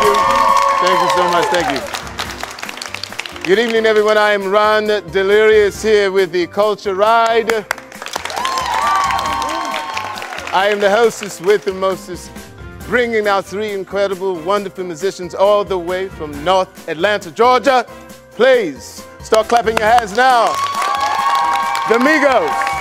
you. Thank you so much. Thank you. Good evening, everyone. I am Ron Delirious here with the Culture Ride. I am the hostess with the mostest, bringing out three incredible, wonderful musicians all the way from North Atlanta, Georgia. Please start clapping your hands now. The Migos.